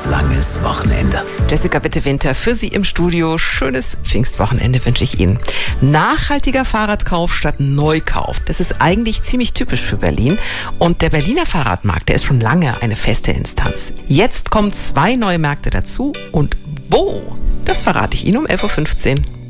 schönes, langes Wochenende. Jessica Bitte-Winter für Sie im Studio. Schönes Pfingstwochenende wünsche ich Ihnen. Nachhaltiger Fahrradkauf statt Neukauf. Das ist eigentlich ziemlich typisch für Berlin. Und der Berliner Fahrradmarkt, der ist schon lange eine feste Instanz. Jetzt kommen 2 neue Märkte dazu. Und wo? Das verrate ich Ihnen um 11.15 Uhr.